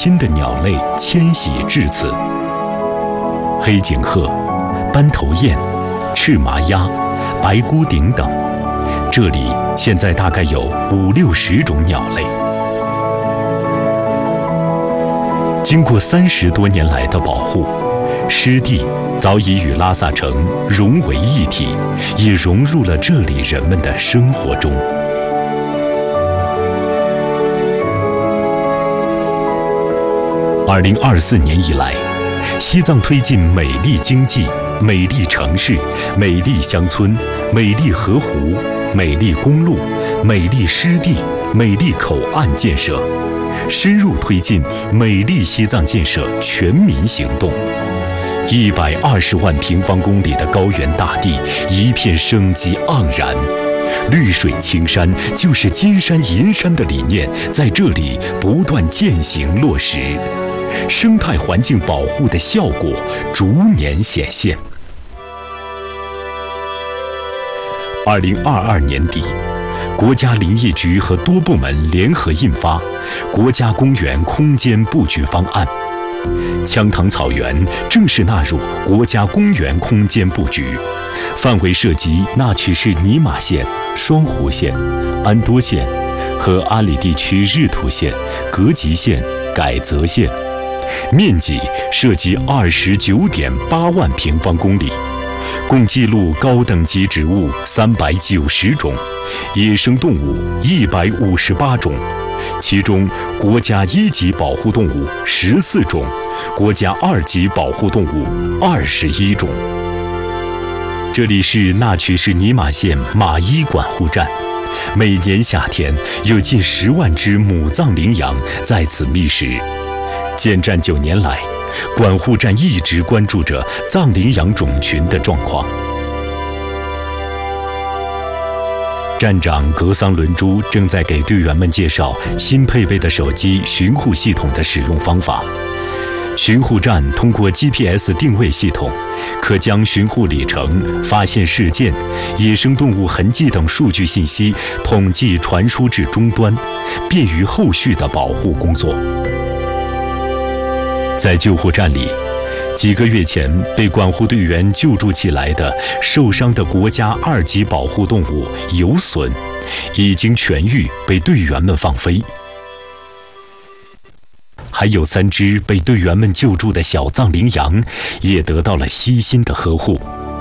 新的鸟类迁徙至此。黑颈鹤、斑头雁、赤麻鸭、白孤顶等，这里现在大概有50-60种鸟类。经过30多年来的保护，湿地早已与拉萨城融为一体，也融入了这里人们的生活中。2024年以来，西藏推进美丽经济、美丽城市、美丽乡村、美丽河湖、美丽公路、美丽湿地、美丽口岸建设，深入推进美丽西藏建设全民行动。120万平方公里的高原大地，一片生机盎然。绿水青山就是金山银山的理念，在这里不断践行落实，生态环境保护的效果逐年显现。2022年底，国家林业局和多部门联合印发《国家公园空间布局方案》，羌塘草原正式纳入国家公园空间布局，范围涉及那曲市尼玛县、双湖县、安多县和阿里地区日土县、格吉县、改则县，面积涉及29.8万平方公里，共记录高等级植物390种，野生动物158种，其中国家1级保护动物14种，国家2级保护动物21种。这里是那曲市尼玛县马依管护站，每年夏天有近10万只母藏羚羊在此觅食。建站9年来，管护站一直关注着藏羚羊种群的状况。站长格桑伦珠正在给队员们介绍新配备的手机巡护系统的使用方法。巡护站通过 GPS 定位系统，可将巡护里程、发现事件、野生动物痕迹等数据信息统计传输至终端，便于后续的保护工作。在救护站里，几个月前被管护队员救助起来的受伤的国家2级保护动物游隼，已经痊愈，被队员们放飞。还有3只被队员们救助的小藏羚羊，也得到了悉心的呵护。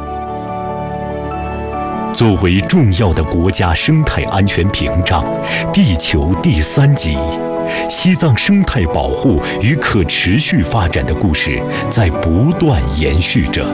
作为重要的国家生态安全屏障，地球第3级，西藏生态保护与可持续发展的故事在不断延续着。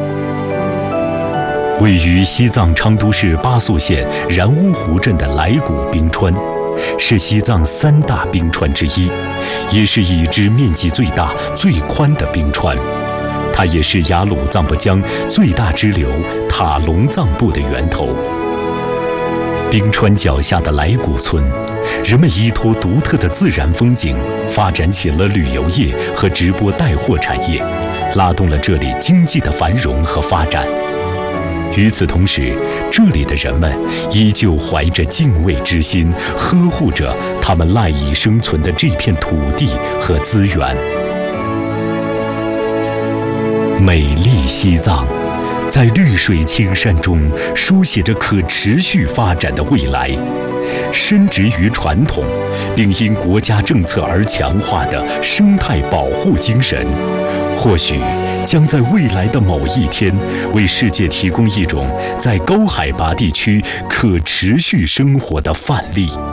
位于西藏昌都市巴素县然乌湖镇的来古冰川，是西藏3大冰川之一，也是已知面积最大、最宽的冰川。它也是雅鲁藏布江最大支流塔隆藏布的源头。冰川脚下的来古村，人们依托独特的自然风景，发展起了旅游业和直播带货产业，拉动了这里经济的繁荣和发展。与此同时，这里的人们依旧怀着敬畏之心，呵护着他们赖以生存的这片土地和资源。美丽西藏，在绿水青山中书写着可持续发展的未来。深植于传统，并因国家政策而强化的生态保护精神，或许将在未来的某一天，为世界提供一种在高海拔地区可持续生活的范例。